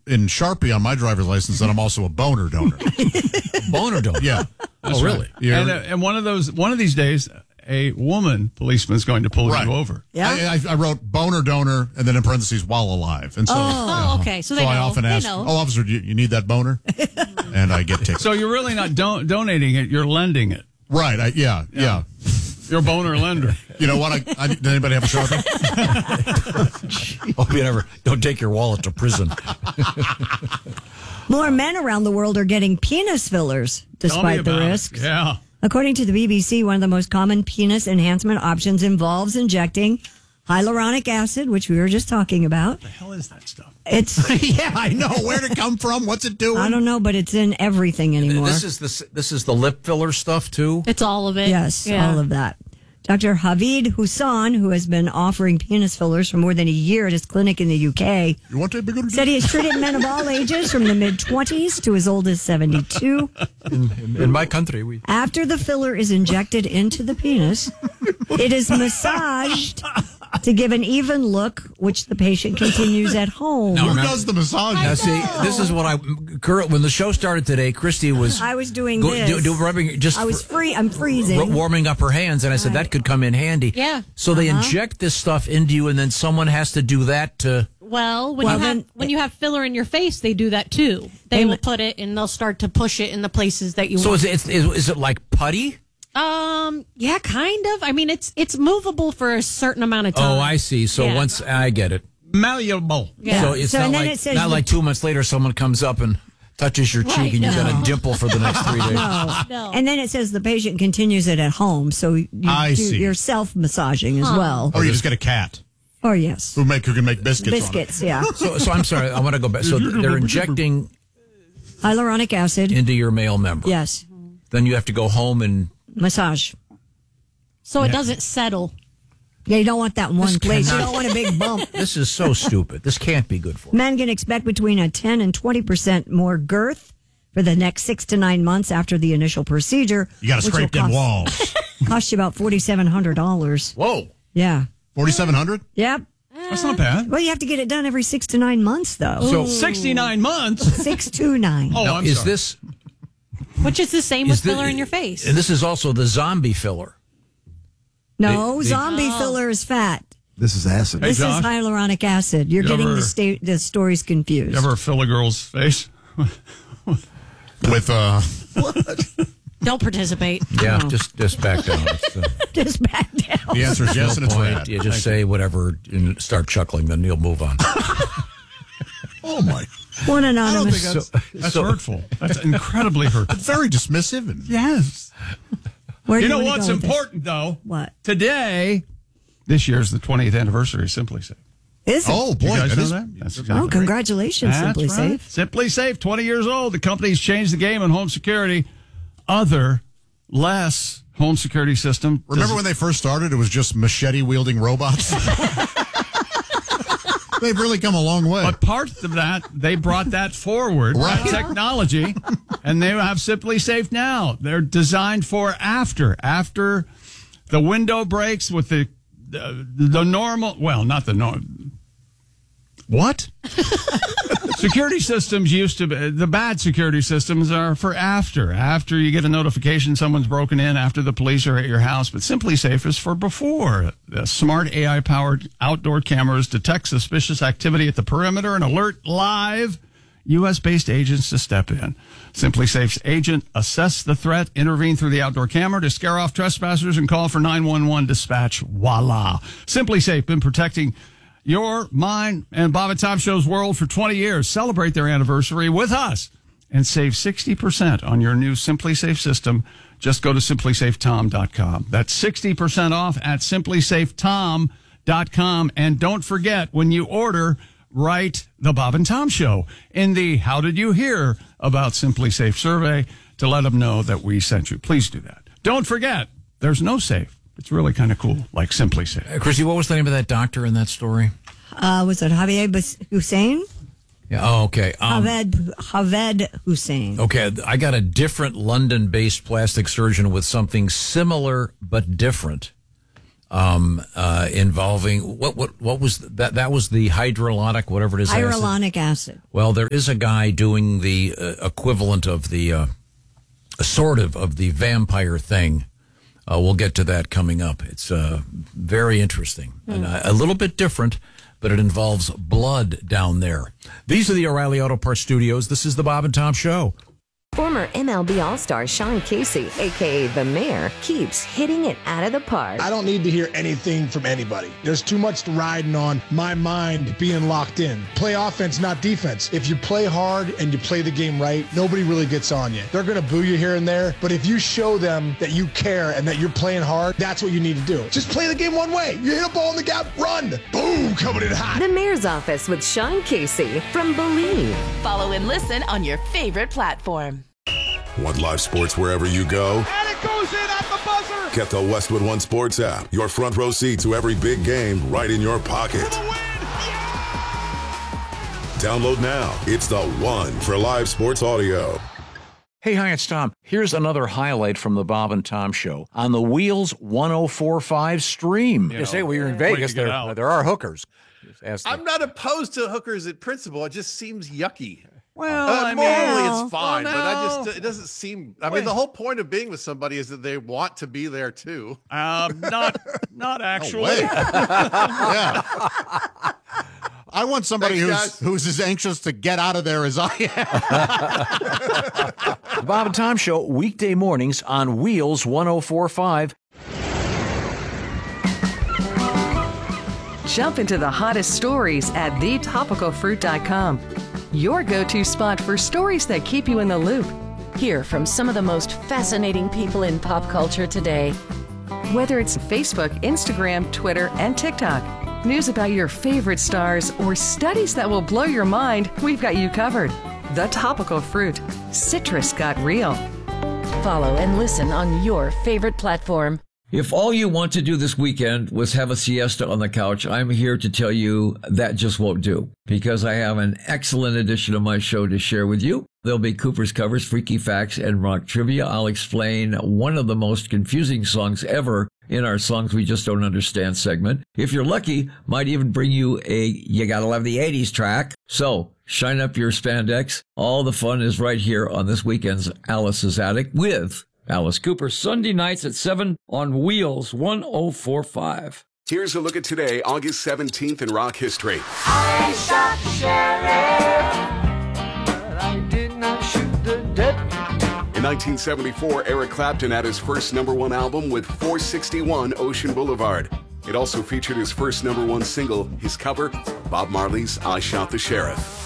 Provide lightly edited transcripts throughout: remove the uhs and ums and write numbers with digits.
in Sharpie on my driver's license that I'm also a boner donor. Boner donor? Yeah. Oh, really? Yeah. And one of these days, a woman policeman is going to pull you over. Yeah. I wrote boner donor and then in parentheses while alive. And so, okay. So they so I know. often ask, They know. "Oh, officer, do you need that boner?" And I get tickets. So you're really not donating it; you're lending it. Right. Yeah. You're a boner lender. You know what? Did anybody have a Sharpie? Hope you never don't take your wallet to prison. More men around the world are getting penis fillers despite the risks. Yeah. According to the BBC, one of the most common penis enhancement options involves injecting hyaluronic acid, which we were just talking about. What the hell is that stuff? It's Yeah, I know. Where'd it come from? What's it doing? I don't know, but it's in everything anymore. This is the lip filler stuff too. It's all of it. Yes, Yeah. all of that. Dr. Havid Hussan, who has been offering penis fillers for more than a year at his clinic in the UK, You want to be good? said he has treated men of all ages from the mid-20s to as old as 72. In my country, we. After the filler is injected into the penis, it is massaged to give an even look, which the patient continues at home. Who does the massage? Now, see, this is what when the show started today, Christy was. I was doing this. Rubbing just. I was I'm freezing. Warming up her hands, and I said that could come in handy. Yeah. So they inject this stuff into you, and then someone has to do that to. Well, when you have filler in your face, they do that too. They will put it and they'll start to push it in the places that you So want. is it like putty? Yeah, kind of. I mean, it's movable for a certain amount of time. Oh, I see. So Yeah. once I get it. Malleable. Yeah. So it's So, not and then like it says not the- like 2 months later someone comes up and touches your cheek and you got a dimple for the next 3 days. No. And then it says the patient continues it at home, so you're self-massaging as well. Or you just get a cat Or yes, who can make biscuits. biscuits, yeah. So I'm sorry, I want to go back. So they're injecting Hyaluronic acid, into your male member. yes. Then you have to go home and Massage. So it doesn't settle. Yeah, you don't want that in one place. You cannot- don't want a big bump. this is so stupid. This can't be good for you. Men can expect between a 10 and 20% more girth for the next 6 to 9 months after the initial procedure. You got to which will scrape them walls. Cost you about $4,700. Whoa. Yeah. 4,700? Yep. That's not bad. Well, you have to get it done every 6 to 9 months, though. So 69 months. 6 to 9. Oh, now, I'm is sorry. this Which is the same with filler in your face. And this is also the zombie filler. No, the- zombie filler is fat. This is acid. Hey, This Josh. is hyaluronic acid. You're You getting ever- the stories confused. You ever fill a girl's face? With, Don't participate. Yeah, just back down. Just back down. the answer is yes, and it's bad. You just say whatever and start chuckling, then you'll move on. Oh, my. One I don't anonymous. think That's hurtful. That's incredibly hurtful. very dismissive. And Yes. Where do You know wanna what's go with this? important, though? What? Today, this year's the 20th anniversary of Simply Safe. Is it? oh, Do boy. you guys that know is- that? That's Oh, exactly right. congratulations, That's Simply right. Safe. Simply Safe, 20 years old. The company's changed the game in home security. Other, less home security system. Remember when they first started, it was just machete-wielding robots? They've really come a long way. But part of that, they brought that forward, Right. that technology, and they have Simply Safe now. They're designed for after the window breaks with the normal, well, not the normal. What? Security systems used to be, the bad security systems are for after you get a notification someone's broken in, after the police are at your house. But Simply Safe is for before. The smart AI-powered outdoor cameras detect suspicious activity at the perimeter and alert live U.S.-based agents to step in. Simply Safe's agent assess the threat, intervene through the outdoor camera to scare off trespassers, and call for 911 dispatch. Voila. Simply Safe, been protecting your, mine, and Bob and Tom Show's world for 20 years. Celebrate their anniversary with us and save 60% on your new Simply Safe system. Just go to simplysafetom.com. That's 60% off at simplysafetom.com. And don't forget, when you order, write the Bob and Tom Show in the How Did You Hear About Simply Safe survey to let them know that we sent you. Please do that. Don't forget, there's no safe. It's really kind of cool, like Simply Safe. Chrissy, what was the name of that doctor in that story? Was it Javier Hussein? Yeah. Oh, okay. Javed Hussein. Okay, I got a different London-based plastic surgeon with something similar but different. involving what was that? That was the hydrolonic, whatever it is. Hyaluronic acid. Well, there is a guy doing the equivalent of the sort of the vampire thing. We'll get to that coming up. It's very interesting and a little bit different, but it involves blood down there. These are the O'Reilly Auto Parts Studios. This is the Bob and Tom Show. Former MLB All-Star Sean Casey, a.k.a. The Mayor, keeps hitting it out of the park. I don't need to hear anything from anybody. There's too much riding on my mind being locked in. Play offense, not defense. If you play hard and you play the game right, nobody really gets on you. They're going to boo you here and there, but if you show them that you care and that you're playing hard, that's what you need to do. Just play the game one way. You hit a ball in the gap, run. Boom, coming in hot. The Mayor's Office with Sean Casey from Believe. Follow and listen on your favorite platform. Want live sports wherever you go? And it goes in at the buzzer! Get the Westwood One Sports app. Your front row seat to every big game right in your pocket. For the win! Yeah! Download now. It's the one for live sports audio. Hey, hi, it's Tom. Here's another highlight from the Bob and Tom Show on the Wheels 104.5 stream. You say, know, well, you're in way to Vegas. get out. There are hookers. I'm not opposed to hookers in principle. It just seems yucky. Well, morally it's fine, but it doesn't seem. I mean, the whole point of being with somebody is that they want to be there too. Not actually. Yeah. I want somebody who's as anxious to get out of there as I am. The Bob and Tom Show, weekday mornings on Wheels 104.5. Jump into the hottest stories at thetopicalfruit.com. Your go-to spot for stories that keep you in the loop. Hear from some of the most fascinating people in pop culture today. Whether it's Facebook, Instagram, Twitter, and TikTok, news about your favorite stars, or studies that will blow your mind, we've got you covered. The Topical Fruit. Citrus got real. Follow and listen on your favorite platform. If all you want to do this weekend was have a siesta on the couch, I'm here to tell you that just won't do, because I have an excellent edition of my show to share with you. There'll be Cooper's Covers, Freaky Facts, and Rock Trivia. I'll explain one of the most confusing songs ever in our Songs We Just Don't Understand segment. If you're lucky, might even bring you a You Gotta Love the 80s track. So shine up your spandex. All the fun is right here on this weekend's Alice's Attic with Alice Cooper, Sunday nights at 7 on Wheels 104.5. Here's a look at today, August 17th in rock history. I shot the sheriff, but I did not shoot the deputy. In 1974, Eric Clapton had his first #1 album with 461 Ocean Boulevard. It also featured his first #1 single, his cover, Bob Marley's I Shot the Sheriff.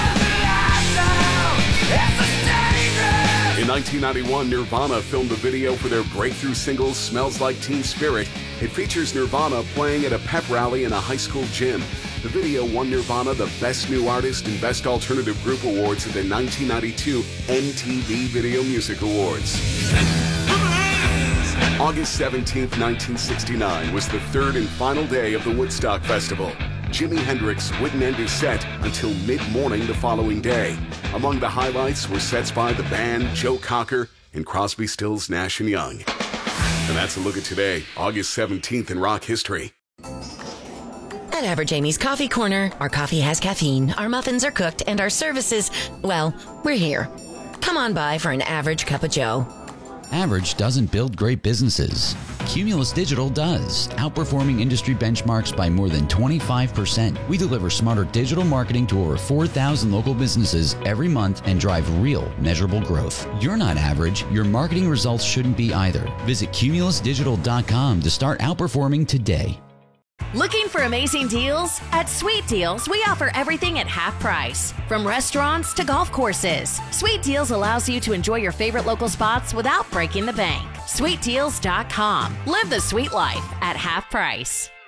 In 1991, Nirvana filmed a video for their breakthrough single, Smells Like Teen Spirit. It features Nirvana playing at a pep rally in a high school gym. The video won Nirvana the Best New Artist and Best Alternative Group Awards at the 1992 MTV Video Music Awards. August 17th, 1969 was the third and final day of the Woodstock Festival. Jimi Hendrix wouldn't end his set until mid-morning the following day. Among the highlights were sets by the band, Joe Cocker, and Crosby, Stills, Nash & Young. And that's a look at today, August 17th in rock history. At Average Amy's Coffee Corner, our coffee has caffeine, our muffins are cooked, and our services, well, we're here. Come on by for an average cup of joe. Average doesn't build great businesses. Cumulus Digital does, outperforming industry benchmarks by more than 25%. We deliver smarter digital marketing to over 4,000 local businesses every month and drive real, measurable growth. You're not average. Your marketing results shouldn't be either. Visit cumulusdigital.com to start outperforming today. Looking for amazing deals? At Sweet Deals, we offer everything at half price. From restaurants to golf courses, Sweet Deals allows you to enjoy your favorite local spots without breaking the bank. SweetDeals.com. Live the sweet life at half price.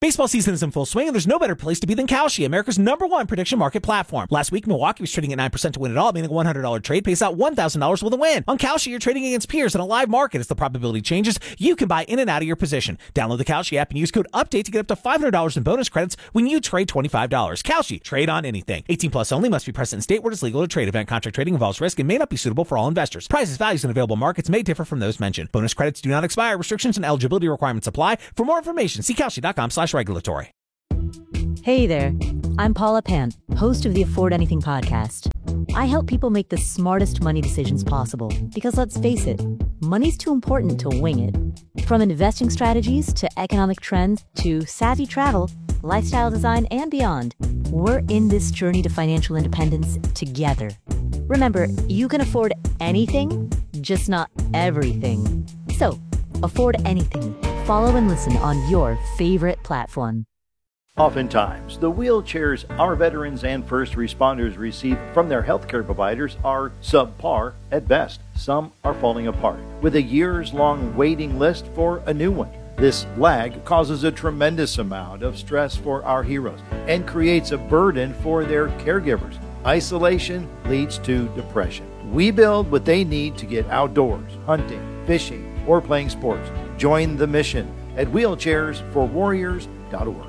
Baseball season is in full swing, and there's no better place to be than Kalshi, America's #1 prediction market platform. Last week, Milwaukee was trading at 9% to win it all, meaning a $100 trade pays out $1,000 with a win. On Kalshi, you're trading against peers in a live market. As the probability changes, you can buy in and out of your position. Download the Kalshi app and use code UPDATE to get up to $500 in bonus credits when you trade $25. Kalshi, trade on anything. 18 plus only, must be present in state where it's legal to trade. Event contract trading involves risk and may not be suitable for all investors. Prices, values, and available markets may differ from those mentioned. Bonus credits do not expire. Restrictions and eligibility requirements apply. For more information, see Kalshi.com/regulatory. Hey there, I'm Paula Pant, host of the Afford Anything podcast. I help people make the smartest money decisions possible because let's face it, money's too important to wing it. From investing strategies to economic trends to savvy travel, lifestyle design, and beyond, we're in this journey to financial independence together. Remember, you can afford anything, just not everything. So, afford anything. Follow and listen on your favorite platform. Oftentimes, the wheelchairs our veterans and first responders receive from their healthcare providers are subpar at best. Some are falling apart, with a years-long waiting list for a new one. This lag causes a tremendous amount of stress for our heroes and creates a burden for their caregivers. Isolation leads to depression. We build what they need to get outdoors, hunting, fishing, or playing sports. Join the mission at wheelchairsforwarriors.org.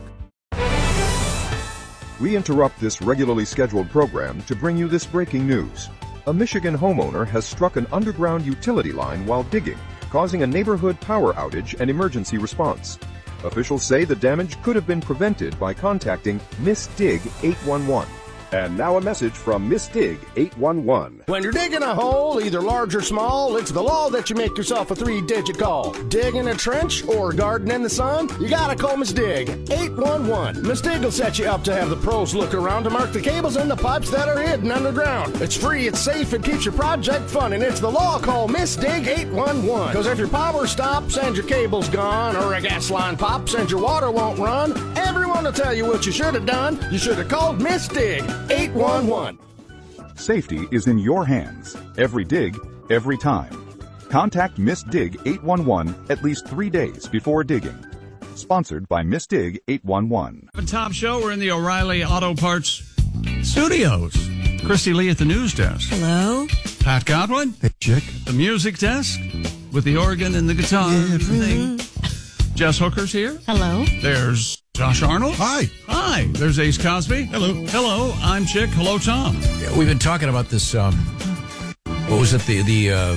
We interrupt this regularly scheduled program to bring you this breaking news. A Michigan homeowner has struck an underground utility line while digging, causing a neighborhood power outage and emergency response. Officials say the damage could have been prevented by contacting Miss Dig 811. And now a message from Miss Dig 811. When you're digging a hole, either large or small, it's the law that you make yourself a 3-digit call. Digging a trench or garden in the sun, you gotta call Miss Dig 811. Miss Dig will set you up to have the pros look around to mark the cables and the pipes that are hidden underground. It's free, it's safe, it keeps your project fun, and it's the law. Call Miss Dig 811. Because if your power stops and your cable's gone, or a gas line pops and your water won't run, everyone will tell you what you should have done. You should have called Miss Dig 811. Safety is in your hands. Every dig, every time. Contact Miss Dig 811 at least 3 days before digging. Sponsored by Miss Dig 811. Top show. We're in the O'Reilly Auto Parts studios. Christy Lee at the news desk. Hello. Pat Godwin. Hey, chick. The music desk with the organ and the guitar and everything. Jess Hooker's here. Hello. There's Josh Arnold. Hi. Hi. There's Ace Cosby. Hello. Hello. I'm Chick. Hello, Tom. Yeah, we've been talking about this. What was it? The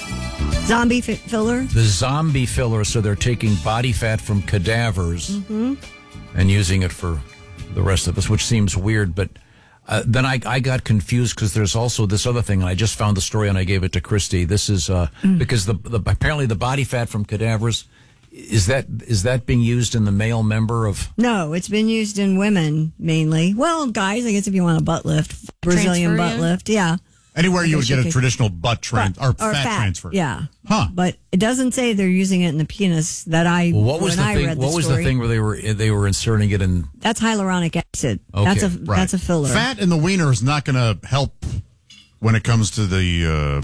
zombie filler. The zombie filler. So they're taking body fat from cadavers and using it for the rest of us, which seems weird. But then I got confused because there's also this other thing, and I just found the story and I gave it to Christy. This is because apparently the body fat from cadavers. Is that being used in the male member of? No, it's been used in women mainly. Well, guys, I guess if you want a butt lift, Brazilian butt lift, yeah. Anywhere you would get a traditional butt fat transfer. Yeah. Huh. But it doesn't say they're using it in the penis that I what was the thing? What was the thing where they were inserting it in? That's hyaluronic acid. Okay, that's a filler. Fat in the wiener is not going to help when it comes to the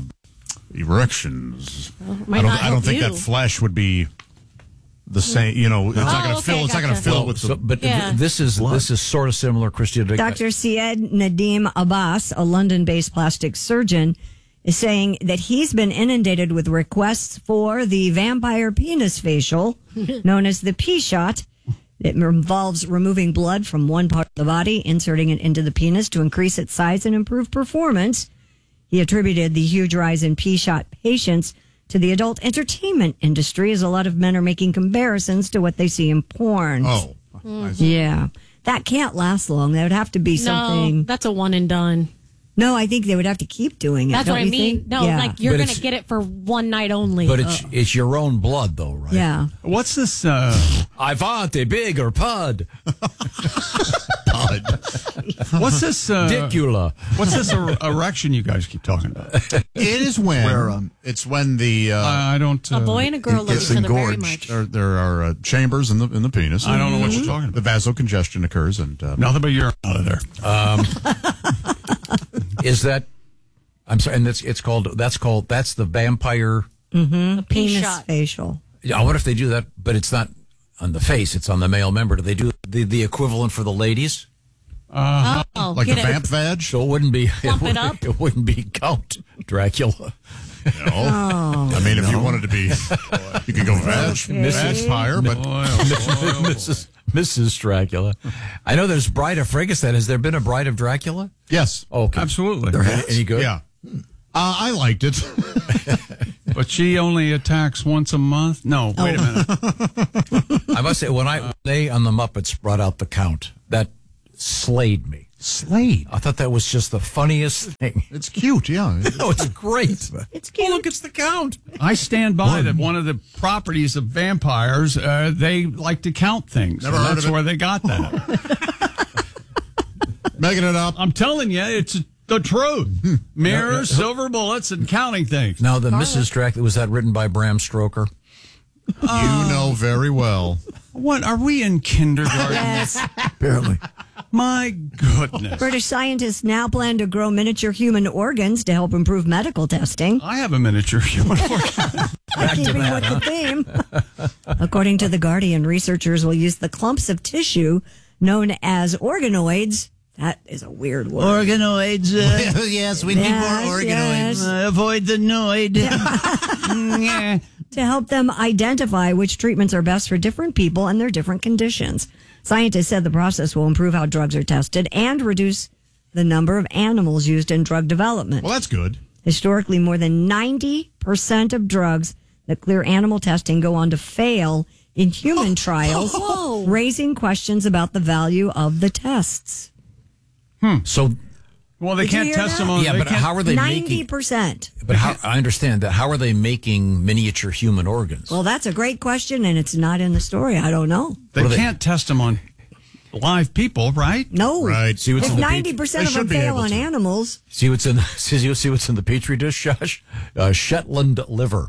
erections. I don't think that flesh would be the same, it's not going to fill. It's not going to fill with. This is sort of similar, Christy. Dr. Syed Nadeem Abbas, a London-based plastic surgeon, is saying that he's been inundated with requests for the vampire penis facial, known as the P-shot. It involves removing blood from one part of the body, inserting it into the penis to increase its size and improve performance. He attributed the huge rise in P-shot patients to the adult entertainment industry, as a lot of men are making comparisons to what they see in porn. Oh, yeah. That can't last long. That would have to be something. No, that's a one and done. No, I think they would have to keep doing it. That's what I mean. Think? No, like you're going to get it for one night only. But it's your own blood, though, right? Yeah. What's this? I want a bigger pud. Pud. What's this? Dicula. What's this erection you guys keep talking about? It is when it's when the I don't. A boy and a girl love each other very much. There are chambers in the penis. I don't know what you're talking about. The vasocongestion occurs, and nothing but urine out of there. Is that? I'm sorry, and that's the vampire penis shot facial. I wonder if they do that, but it's not. on the face. It's on the male member. Do they do the equivalent for the ladies? Like the vamp vag? So it wouldn't be. Plump it up. It wouldn't be Count Dracula. No. I mean, if you wanted to be, you could go vampire, but Mrs. Dracula. I know there's Bride of Frankenstein. Has there been a Bride of Dracula? Yes. Okay. Absolutely. Any good? Yeah. I liked it. But she only attacks once a month? No, wait a minute. I must say, when they on the Muppets brought out the Count, that slayed me. Slade. I thought that was just the funniest thing. It's cute, yeah. No, it's great. It's cute. Oh, look, it's the Count. I stand by that one of the properties of vampires, they like to count things. Never heard that's of it. where they got that. Making it up. I'm telling you, it's the truth. Mirrors, silver bullets, and counting things. Now, the Mrs. Dracula, was that written by Bram Stoker? You know very well. What, are we in kindergarten? Yes. Apparently. My goodness. British scientists now plan to grow miniature human organs to help improve medical testing. I have a miniature human organ. Keeping with the theme. According to The Guardian, researchers will use the clumps of tissue known as organoids. That is a weird word. Organoids. Yes, we need more organoids. Avoid the noid. Yeah. To help them identify which treatments are best for different people and their different conditions. Scientists said the process will improve how drugs are tested and reduce the number of animals used in drug development. Well, that's good. Historically, more than 90% of drugs that clear animal testing go on to fail in human trials, raising questions about the value of the tests. So, well, they Did you can't hear test that? them on. yeah, but how are they 90%. But how, I understand that. How are they making miniature human organs? Well, that's a great question, and it's not in the story. I don't know. They can't test them on live people, right? No. Right. See what's If in the 90% of them fail on animals. See what's in the petri dish, Josh? Shetland liver.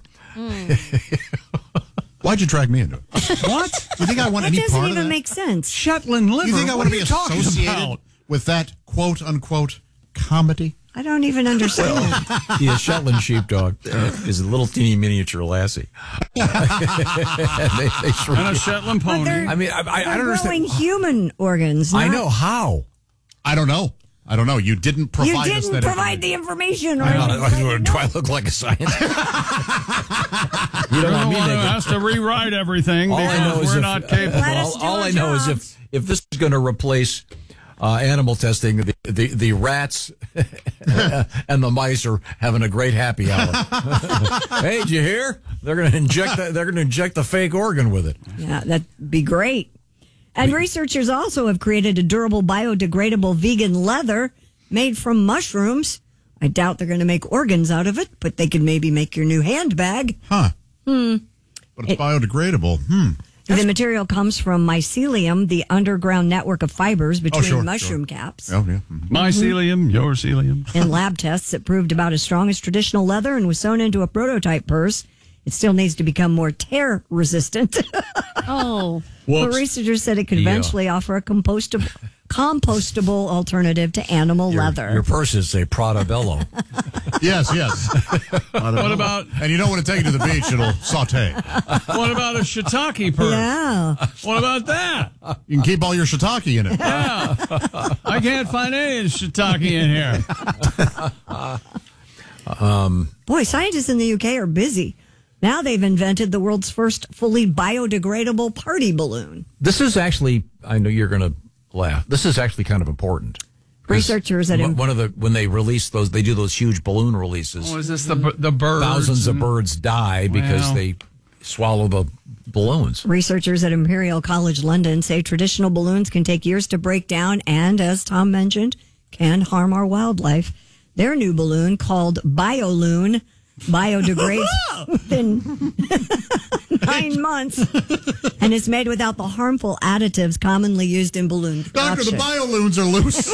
Why'd you drag me into it? What? You think I want That any doesn't part of even that? make sense. Shetland liver. You think I What want to are be you talking associated about? with that quote unquote comedy? I don't even understand. The Shetland sheepdog is a little teeny miniature lassie. and they shrink And a it. Shetland But pony. they're- I mean, I They're don't growing understand. human organs. I not- know how. I don't know. You didn't provide You us didn't that provide the information. Do I look like a scientist? You You're don't the want me one who to has to rewrite everything All I because know is we're if- not capable. Let us do all our I know is jobs. if this is going to replace animal testing, the rats and the mice are having a great happy hour. Hey, did you hear? They're going to inject the fake organ with it. Yeah, that'd be great. And researchers also have created a durable, biodegradable vegan leather made from mushrooms. I doubt they're going to make organs out of it, but they could maybe make your new handbag. Huh. But it's biodegradable. The material comes from mycelium, the underground network of fibers between sure, mushroom caps. Oh, yeah. Mycelium, your celium. In lab tests, it proved about as strong as traditional leather and was sewn into a prototype purse. It still needs to become more tear resistant. Oh. But researchers said it could eventually offer a compostable alternative to animal leather. Your purse is a Prada Bello. Yes. What about? And you don't want to take it to the beach; it'll saute. What about a shiitake purse? Yeah. What about that? You can keep all your shiitake in it. Yeah. I can't find any shiitake in here. Boy, scientists in the UK are busy. Now they've invented the world's first fully biodegradable party balloon. This is actually, I know you're going to laugh. This is actually kind of important. Researchers at when they release those, they do those huge balloon releases. Oh, is this the birds? Thousands of birds die because Well. they swallow the balloons. Researchers at Imperial College London say traditional balloons can take years to break down and, as Tom mentioned, can harm our wildlife. Their new balloon, called BioLoon, biodegrades within 9 months and is made without the harmful additives commonly used in balloon Doctor, production. the bioloons are loose.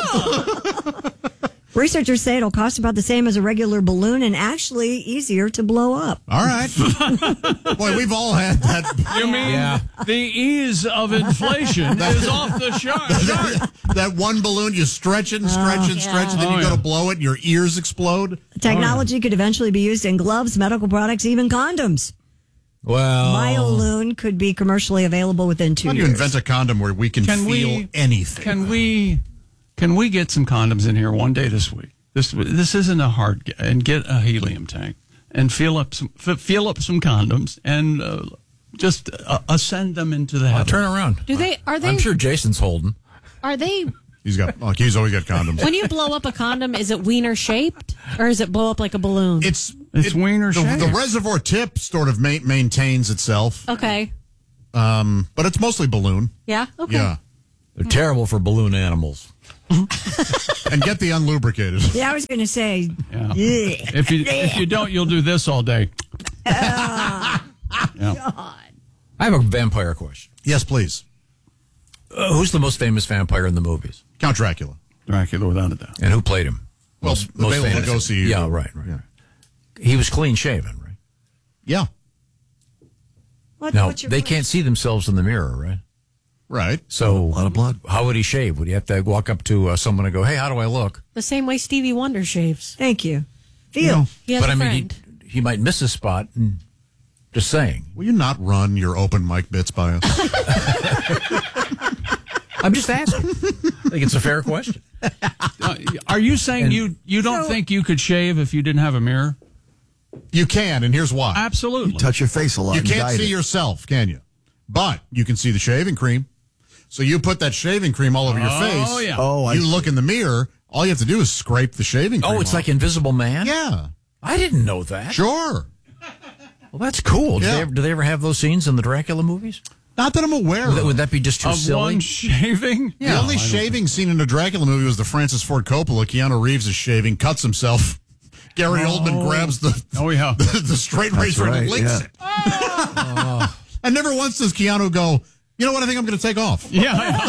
Researchers say it'll cost about the same as a regular balloon and actually easier to blow up. All right. Boy, we've all had that. You mean the ease of inflation is off the chart? That one balloon, you stretch it and stretch and stretch, and then you go to blow it and your ears explode. Technology could eventually be used in gloves, medical products, even condoms. Well, Myolune could be commercially available within 2 How do years. you invent a condom where we can feel anything? Can we get some condoms in here one day this week? This isn't a hard and get a helium tank and fill up some condoms and just ascend them into the heavens. Turn around. Are they? I'm sure Jason's holding. Are they? He's always got condoms. When you blow up a condom, is it wiener shaped or is it blow up like a balloon? It's wiener shaped. The reservoir tip sort of maintains itself. Okay. But it's mostly balloon. Yeah. Okay. Yeah. They're terrible for balloon animals. And get the unlubricated. Yeah, I was going to say. Yeah. If you don't, you'll do this all day. God. I have a vampire question. Yes, please. Who's the most famous vampire in the movies? Count Dracula. Dracula, without a doubt. And who played him? Well, Bela Lugosi. Yeah, right. He was clean shaven, right? Yeah. Now, they can't see themselves in the mirror, right? Right. So, a lot of blood. How would he shave? Would he have to walk up to someone and go, "Hey, how do I look?" The same way Stevie Wonder shaves. Thank you. Feel. He has But a I mean, friend. he might miss a spot. And just saying. Will you not run your open mic bits by us? I'm just asking. I think it's a fair question. Are you saying you don't think you could shave if you didn't have a mirror? You can, and here's why. Absolutely. You touch your face a lot. You and can't guide see it. yourself, can you? But you can see the shaving cream. So you put that shaving cream all over your face. Oh, yeah. Oh, I you see. look in the mirror. All you have to do is scrape the shaving cream Oh, it's off. like Invisible Man? Yeah. I didn't know that. Sure. Well, that's cool. Yeah. Do they ever have those scenes in the Dracula movies? Not that I'm aware of. Would that be just too Of silly? one shaving? The only shaving scene in a Dracula movie was the Francis Ford Coppola. Keanu Reeves is shaving, cuts himself. Gary Oldman grabs the straight razor and licks it. And never once does Keanu go, you know what, I think I'm going to take off. Yeah.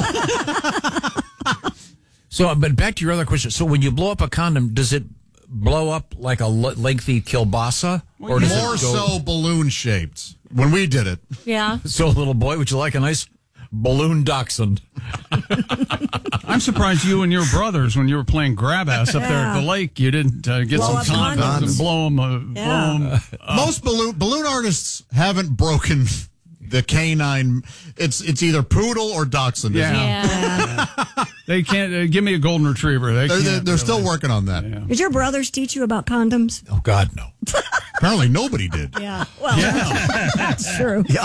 So, but back to your other question. So when you blow up a condom, does it blow up like a lengthy kielbasa? Or does More it go, so balloon shaped. When we did it. Yeah. So, little boy, would you like a nice balloon dachshund? I'm surprised you and your brothers, when you were playing grab ass up there at the lake, you didn't get Blow some up condoms and condoms. blow them. Most balloon artists haven't broken the canine. It's either poodle or dachshund. isn't it? Yeah. They can't give me a golden retriever. They're still working on that. Yeah. Did your brothers teach you about condoms? Oh, God, no. Apparently nobody did. Yeah. Well, that's true. Yeah.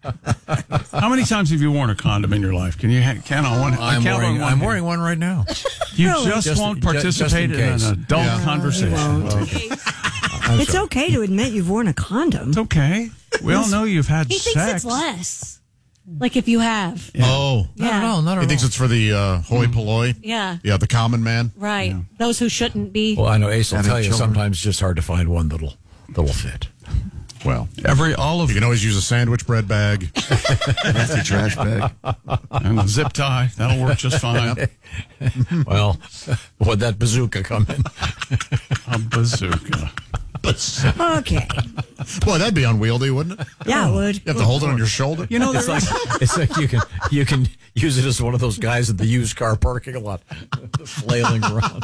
How many times have you worn a condom in your life? Can you count on one? I'm count on one I'm hand. wearing one right now. You Really? just won't participate in an adult conversation. It's okay to admit you've worn a condom. It's okay. We all know you've had He sex. thinks it's less. Like if you have. Oh. Yeah. Not at He thinks all. it's for the hoi polloi. Yeah. Yeah, the common man. Right. Those who shouldn't be. Well, I know Ace will Having tell you children. sometimes it's just hard to find one that'll fit. Well, All of you can always use a sandwich bread bag. Nasty trash bag. and a zip tie. That'll work just fine. Well, would that bazooka come in? A bazooka. Okay. Boy, that'd be unwieldy, wouldn't it? Yeah, it would. You have to hold it on your shoulder. You know, It's like you can use it as one of those guys at the used car parking lot, flailing around.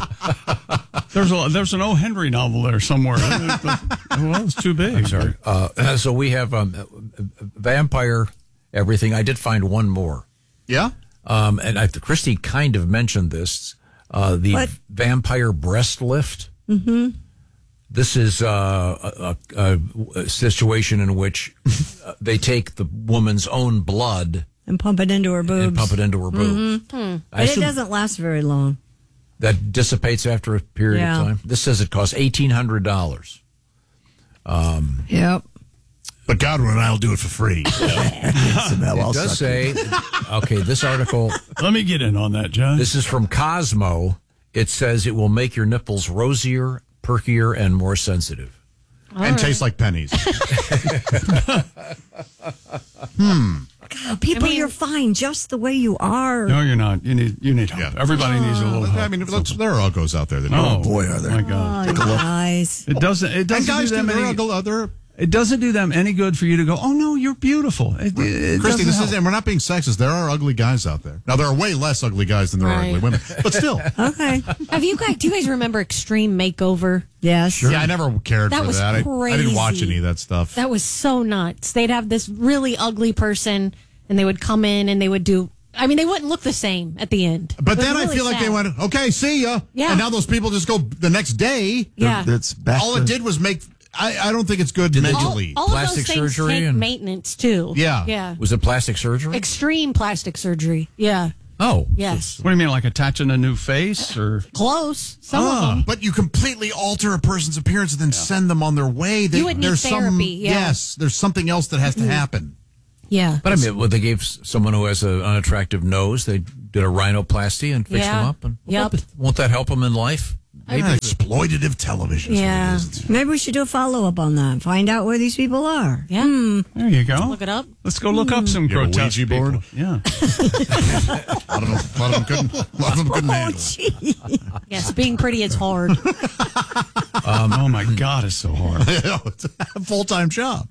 there's an O. Henry novel there somewhere. Well, it's too big. I'm sorry. So we have vampire everything. I did find one more. Yeah? And Christy kind of mentioned this. The What? vampire breast lift. Mm-hmm. This is a situation in which they take the woman's own blood And pump it into her boobs. and pump it into her boobs. But I it assume doesn't last very long. that dissipates after a period Yeah. of time. This says it costs $1,800. Yep. But Godwin and I will do it for free. It does say, okay, this article. Let me get in on that, John. This is from Cosmo. It says it will make your nipples rosier, perkier, and more sensitive. And taste like pennies. God, people, you're fine just the way you are. No, you're not. You need help. Everybody needs a little help. I mean, there are uggos out there that Oh know. boy, are there! My God, Oh, guys. it doesn't. It And doesn't guys, do that there many. are It doesn't do them any good for you to go, oh, no, you're beautiful. Christy, and we're not being sexist. There are ugly guys out there. Now, there are way less ugly guys than there are ugly women, but still. Okay. Do you guys remember Extreme Makeover? Yes. Sure. Yeah, I never cared That for was that. crazy. I didn't watch any of that stuff. That was so nuts. They'd have this really ugly person, and they would come in and they would do. I mean, they wouldn't look the same at the end. But then I feel like they went, okay, see ya. Yeah. And now those people just go the next day. Yeah. That's back all it did was make. I don't think it's good mentally. All plastic of those things surgery take and maintenance too. Yeah. Yeah. Was it plastic surgery? Extreme plastic surgery. Yeah. Oh. Yes. What do you mean, like attaching a new face or Close. Some of them. But you completely alter a person's appearance and then send them on their way. You would need there's therapy, yeah. Yes, there's something else that has to happen. Yeah. But I mean, they gave someone who has an unattractive nose, they did a rhinoplasty and fixed them up. And won't that help them in life? Maybe exploitative television. Yeah. Maybe we should do a follow-up on that. Find out where these people are. Yeah. There you go. Look it up. Let's go look up some You have a grotesque Ouija board? people. Yeah. A lot of them couldn't handle it. Yes, being pretty is hard. Oh, my God, it's so hard. It's a full-time job.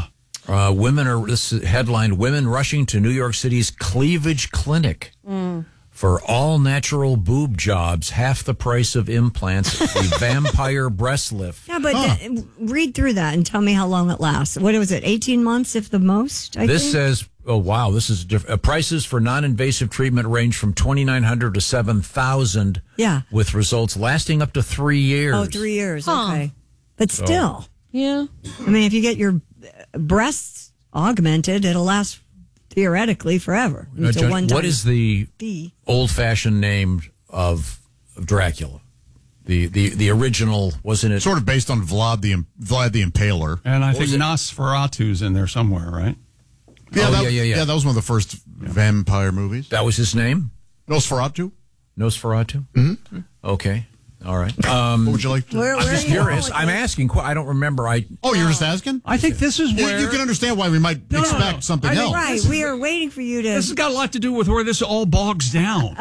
This is headlined, women rushing to New York City's cleavage clinic for all natural boob jobs, half the price of implants, a vampire breast lift. Yeah, but read through that and tell me how long it lasts. What was it, 18 months if the most? I This think? says, oh, wow, this is different. Prices for non-invasive treatment range from $2,900 to $7,000 with results lasting up to 3 years. Oh, 3 years, okay. But still. Yeah. I mean, if you get your breasts augmented, it'll last theoretically forever. It's a Judge, one-time what is the fee. old-fashioned name of Dracula? The original, wasn't it? Sort of based on Vlad the Impaler. And I think Nosferatu's in there somewhere, right? Yeah, yeah. That was one of the first vampire movies. That was his name? Nosferatu. Mm-hmm. Okay. All right. What would you like to... Where I'm just are you curious. going I'm with asking. I don't remember. Oh, you're just asking? I think this is where... You can understand why we might expect something I think- else. Right, we are waiting for you to... This has got a lot to do with where this all bogs down.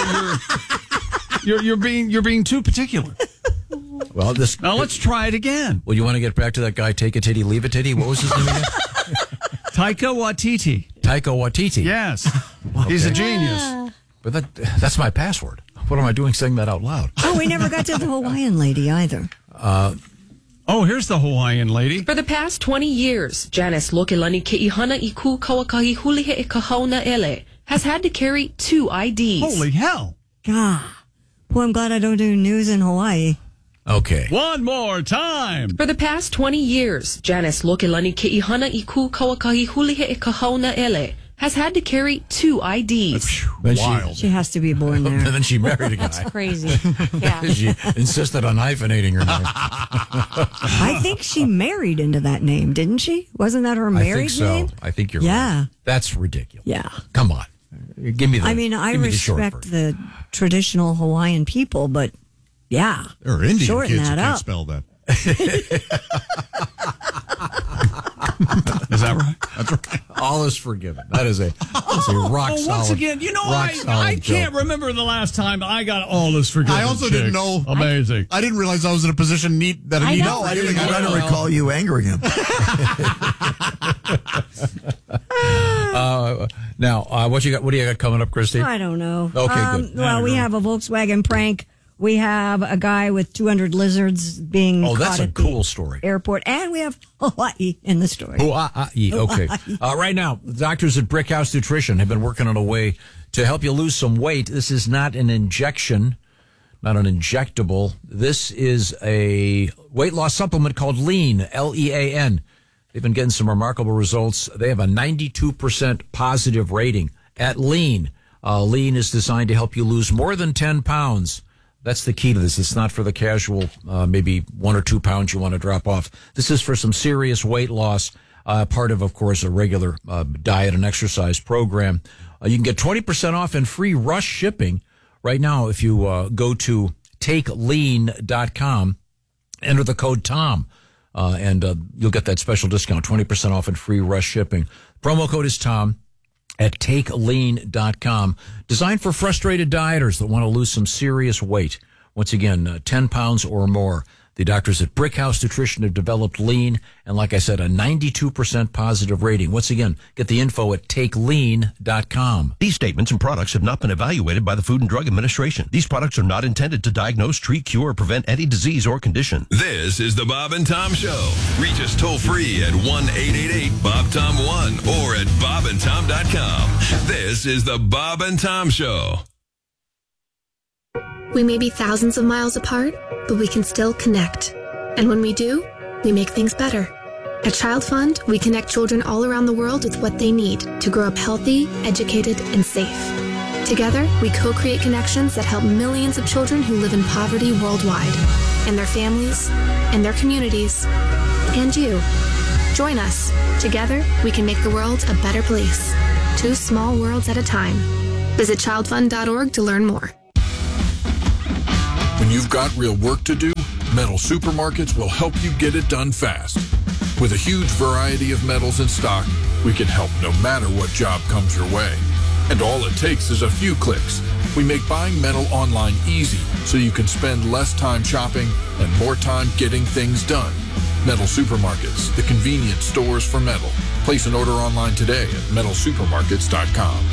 You're being too particular. Well, Now let's try it again. Well, you want to get back to that guy, take a titty, leave a titty? What was his name again? Taika Waititi. Taika Waititi. Yes. He's a genius. But that's my password. What am I doing saying that out loud? Oh, we never got to the Hawaiian lady either. Oh, here's the Hawaiian lady. For the past 20 years, Janice Lokelani Ke'ihana Iku Kawakahi Hulihe e Kahauna Ele has had to carry 2 IDs. Holy hell. God. Boy, I'm glad I don't do news in Hawaii. Okay. One more time. For the past 20 years, Janice Lokelani Ke'ihana Iku Kawakahi Hulihe e Kahauna Ele has had to carry 2 IDs. That's wild. She has to be born there. And then she married a guy. That's crazy. Yeah. She insisted on hyphenating her name. I think she married into that name, didn't she? Wasn't that her married I think so. name? I think you're Yeah. right. That's ridiculous. Yeah. Come on. Give me the I mean, I give me the short respect version. the traditional Hawaiian people, but yeah. There are Indian Shorten kids who that can't up. spell that. Is that right? That's right. All is forgiven. That is a rock solid. Once again, I solid can't joke. remember the last time I got all this forgiven. I also didn't know. Amazing. I didn't realize I was in a position that I need. No, I didn't try to recall you angering him. Now, what do you got coming up, Christy? I don't know. Okay, good. Well, we have a Volkswagen prank. We have a guy with 200 lizards being Oh, caught that's a at cool the story. airport. And we have Hawaii in the story. Okay. Right now, the doctors at Brickhouse Nutrition have been working on a way to help you lose some weight. This is not an injection, not an injectable. This is a weight loss supplement called Lean, Lean. They've been getting some remarkable results. They have a 92% positive rating at Lean. Lean is designed to help you lose more than 10 pounds. That's the key to this. It's not for the casual, maybe 1 or 2 pounds you want to drop off. This is for some serious weight loss, part of course, a regular diet and exercise program. You can get 20% off and free rush shipping right now if you go to takelean.com, enter the code TOM, and you'll get that special discount, 20% off and free rush shipping. Promo code is TOM. At takelean.com, designed for frustrated dieters that want to lose some serious weight. Once again, 10 pounds or more. The doctors at Brickhouse Nutrition have developed Lean, and like I said, a 92% positive rating. Once again, get the info at takelean.com. These statements and products have not been evaluated by the Food and Drug Administration. These products are not intended to diagnose, treat, cure, or prevent any disease or condition. This is the Bob and Tom Show. Reach us toll free at 1-888-BOB-TOM-1 or at bobandtom.com. This is the Bob and Tom Show. We may be thousands of miles apart, but we can still connect. And when we do, we make things better. At Child Fund, we connect children all around the world with what they need to grow up healthy, educated, and safe. Together, we co-create connections that help millions of children who live in poverty worldwide, and their families, and their communities, and you. Join us. Together, we can make the world a better place. 2 small worlds at a time. Visit childfund.org to learn more. When you've got real work to do, Metal Supermarkets will help you get it done fast. With a huge variety of metals in stock, we can help no matter what job comes your way. And all it takes is a few clicks. We make buying metal online easy so you can spend less time shopping and more time getting things done. Metal Supermarkets, the convenient stores for metal. Place an order online today at metalsupermarkets.com.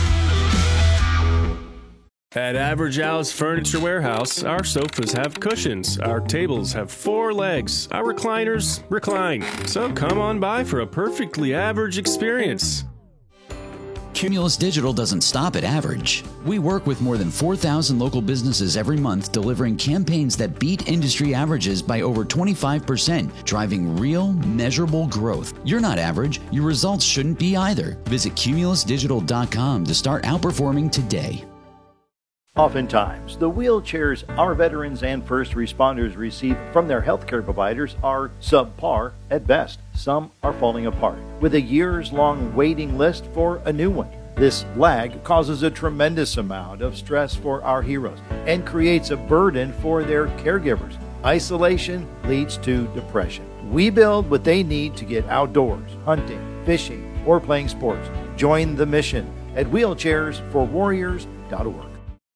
At Average Al's Furniture Warehouse, our sofas have cushions, our tables have 4 legs, our recliners recline. So come on by for a perfectly average experience. Cumulus Digital doesn't stop at average. We work with more than 4,000 local businesses every month, delivering campaigns that beat industry averages by over 25%, driving real, measurable growth. You're not average. Your results shouldn't be either. Visit cumulusdigital.com to start outperforming today. Oftentimes, the wheelchairs our veterans and first responders receive from their healthcare providers are subpar at best. Some are falling apart, with a years-long waiting list for a new one. This lag causes a tremendous amount of stress for our heroes and creates a burden for their caregivers. Isolation leads to depression. We build what they need to get outdoors, hunting, fishing, or playing sports. Join the mission at wheelchairsforwarriors.org.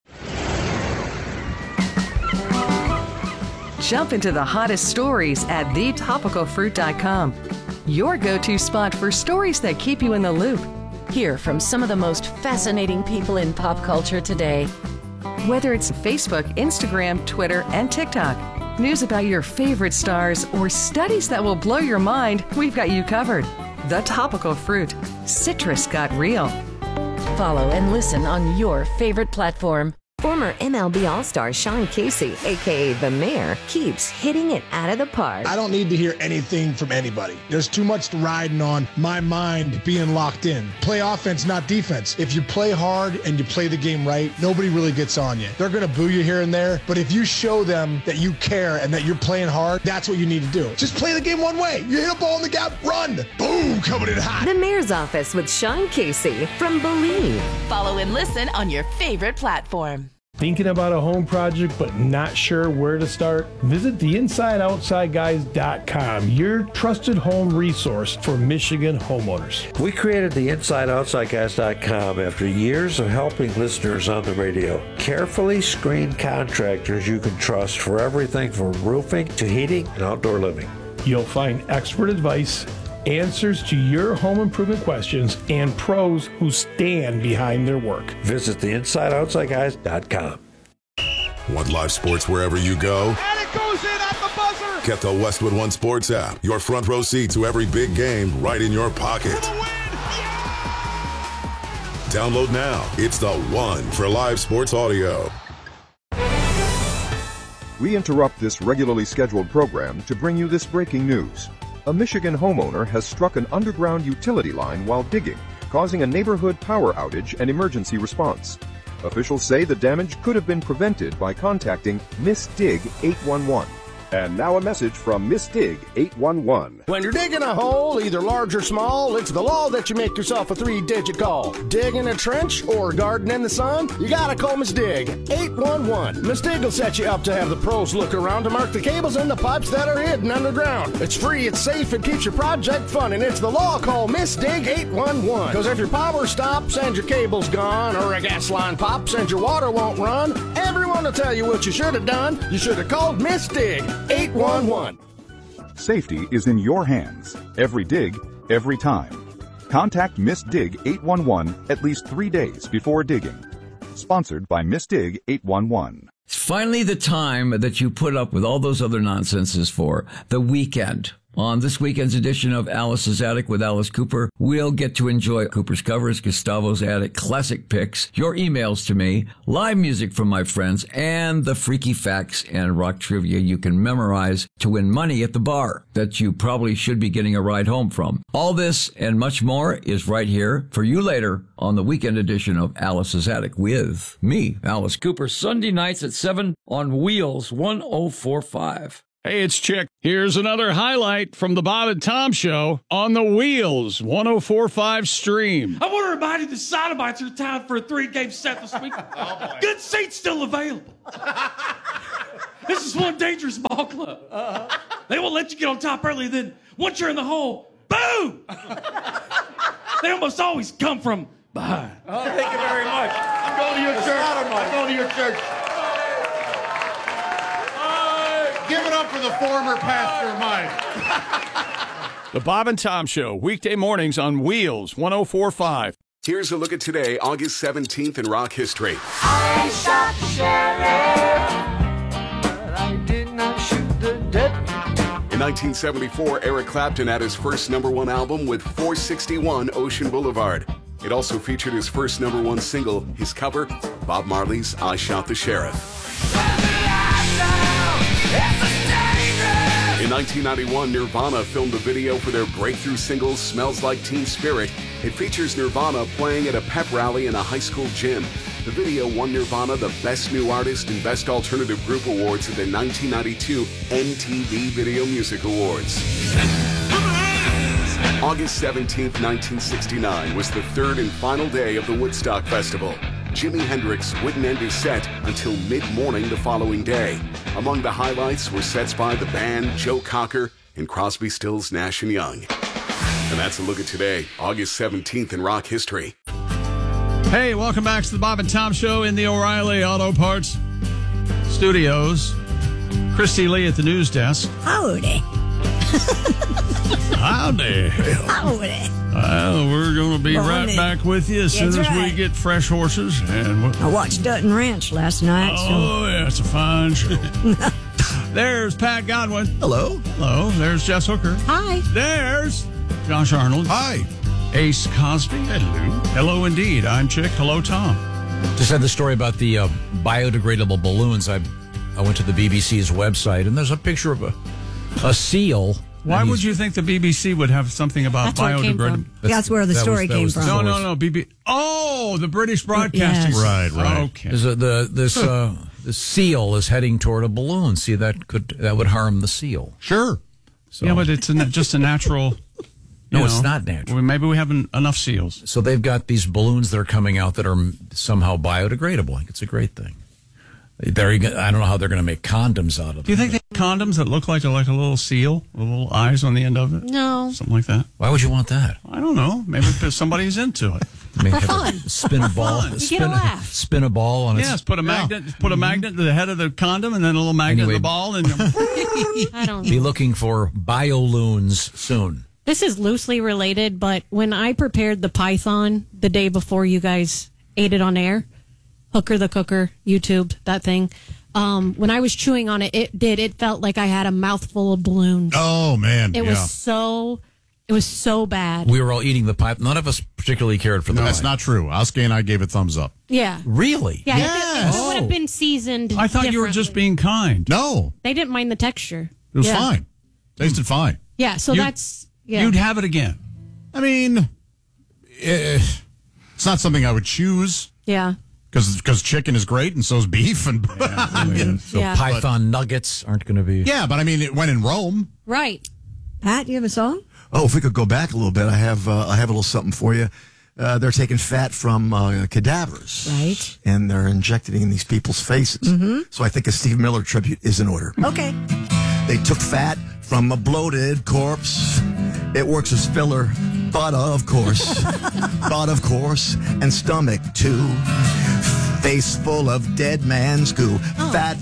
Jump into the hottest stories at thetopicalfruit.com. Your go-to spot for stories that keep you in the loop. Hear from some of the most fascinating people in pop culture today. Whether it's Facebook, Instagram, Twitter, and TikTok, news about your favorite stars, or studies that will blow your mind, we've got you covered. The Topical Fruit. Citrus got real. Follow and listen on your favorite platform. Former MLB All-Star Sean Casey, a.k.a. The Mayor, keeps hitting it out of the park. I don't need to hear anything from anybody. There's too much riding on my mind being locked in. Play offense, not defense. If you play hard and you play the game right, nobody really gets on you. They're going to boo you here and there, but if you show them that you care and that you're playing hard, that's what you need to do. Just play the game one way. You hit a ball in the gap, run. Boom, coming in hot. The Mayor's Office with Sean Casey from Believe. Follow and listen on your favorite platform. Thinking about a home project but not sure where to start? Visit theinsideoutsideguys.com, your trusted home resource for Michigan homeowners. We created the InsideOutsideGuys.com after years of helping listeners on the radio. Carefully screened contractors you can trust for everything from roofing to heating and outdoor living. You'll find expert advice, answers to your home improvement questions, and pros who stand behind their work. Visit theinsideoutsideguys.com. Want live sports wherever you go? And it goes in at the buzzer! Get the Westwood One Sports app. Your front row seat to every big game right in your pocket. Download now. It's the one for live sports audio. We interrupt this regularly scheduled program to bring you this breaking news. A Michigan homeowner has struck an underground utility line while digging, causing a neighborhood power outage and emergency response. Officials say the damage could have been prevented by contacting Miss Dig 811. And now a message from Miss Dig 811. When you're digging a hole, either large or small, it's the law that you make yourself a 3-digit call. Digging a trench or garden in the sun? You gotta call Miss Dig 811. Miss Dig will set you up to have the pros look around to mark the cables and the pipes that are hidden underground. It's free, it's safe, it keeps your project fun, and it's the law. Call Miss Dig 811. Because if your power stops and your cable's gone, or a gas line pops and your water won't run, everyone will tell you what you should have done. You should have called Miss Dig. 811. Safety is in your hands. Every dig, every time. Contact Miss Dig 811 at least 3 days before digging. Sponsored by Miss Dig 811. It's finally the time that you put up with all those other nonsenses for, the weekend. On this weekend's edition of Alice's Attic with Alice Cooper, we'll get to enjoy Cooper's covers, Gustavo's Attic classic picks, your emails to me, live music from my friends, and the freaky facts and rock trivia you can memorize to win money at the bar that you probably should be getting a ride home from. All this and much more is right here for you later on the weekend edition of Alice's Attic with me, Alice Cooper, Sunday nights at 7 on Wheels 1045. Hey, it's Chick. Here's another highlight from the Bob and Tom Show on the Wheels 1045 stream. I want to remind you the Sodomites are tied for a 3-game set this week. Good seats still available. This is one dangerous ball club. They won't let you get on top early, then once you're in the hole, boom! They almost always come from behind. Oh, thank you very much. I'm going to your church. I'm going to your church. Give it up for the former Pastor Mike. The Bob and Tom Show, weekday mornings on Wheels 1045. Here's a look at today, August 17th in rock history. I shot the sheriff, but I did not shoot the deputy. In 1974, Eric Clapton had his first #1 album with 461 Ocean Boulevard. It also featured his first #1 single, his cover, Bob Marley's I Shot the Sheriff. In 1991, Nirvana filmed a video for their breakthrough single, Smells Like Teen Spirit. It features Nirvana playing at a pep rally in a high school gym. The video won Nirvana the Best New Artist and Best Alternative Group Awards at the 1992 MTV Video Music Awards. August 17th, 1969 was the third and final day of the Woodstock Festival. Jimi Hendrix wouldn't end his set until mid-morning the following day. Among the highlights were sets by the band, Joe Cocker, and Crosby, Stills, Nash & Young. And that's a look at today, August 17th in rock history. Hey, welcome back to the Bob and Tom Show in the O'Reilly Auto Parts Studios. Christy Lee at the news desk. Howdy. Howdy. Howdy. Well, we're going to be right back with you as soon as we get fresh horses. And I watched Dutton Ranch last night. Oh, yeah, it's a fine show. There's Pat Godwin. Hello. Hello. There's Jess Hooker. Hi. There's Josh Arnold. Hi. Ace Cosby. Hello. Hello, indeed. I'm Chick. Hello, Tom. Just had the story about the biodegradable balloons. I went to the BBC's website, and there's a picture of a seal. Why would you think the BBC would have something about biodegradable? That's where the story came from. No. The British Broadcasting. Yes. Right. Okay. This seal is heading toward a balloon. See, that would harm the seal. Sure. So. Yeah, but it's just a natural. No, it's not natural. Well, maybe we have enough seals. So they've got these balloons that are coming out that are somehow biodegradable. I think it's a great thing. I don't know how they're going to make condoms out of them. Do you think they have condoms that look like a little seal, with little eyes on the end of it? No. Something like that. Why would you want that? I don't know. Maybe because somebody's into it. For fun. Spin a ball. You get a laugh. Spin a ball on it. Yes, put a magnet to the head of the condom and then a little magnet in the ball. And I don't know. Be looking for bioloons soon. This is loosely related, but when I prepared the Python the day before you guys ate it on air, Hooker the Cooker, YouTube, that thing. When I was chewing on it, it felt like I had a mouthful of balloons. Oh, man. It was so bad. We were all eating the pipe. None of us particularly cared for the That's not true. Oskay and I gave it thumbs up. Yeah. Really? Yeah. Yes. It would have been seasoned I thought you were just being kind. No. They didn't mind the texture. It was fine. Tasted fine. Yeah, so that's... Yeah. You'd have it again. I mean, it's not something I would choose. Yeah. Because chicken is great and so is beef. And Python nuggets aren't going to be... Yeah, but I mean, it went in Rome. Right. Pat, you have a song? Oh, if we could go back a little bit, I have a little something for you. They're taking fat from cadavers. Right. And they're injecting it in these people's faces. Mm-hmm. So I think a Steve Miller tribute is in order. Okay. They took fat from a bloated corpse. It works as filler, but of course, and stomach too. Face full of dead man's goo. Fat